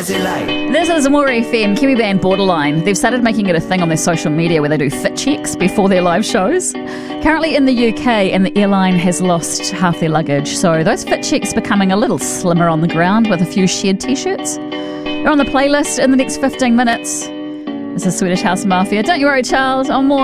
Aussie Light. This is More FM, Kiwi band Borderline. They've started making it a thing on their social media where they do fit checks before their live shows. Currently in the UK, and the airline has lost half their luggage, so those fit checks becoming a little slimmer on the ground with a few shared t-shirts. They're on the playlist in the next 15 minutes. This is Swedish House Mafia. Don't you worry, Charles, on More.